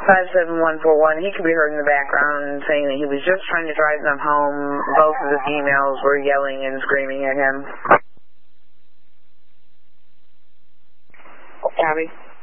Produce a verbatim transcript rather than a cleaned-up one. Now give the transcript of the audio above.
five seven one four one. He could be heard in the background saying that he was just trying to drive them home. Both of the females were yelling and screaming at him. Copy.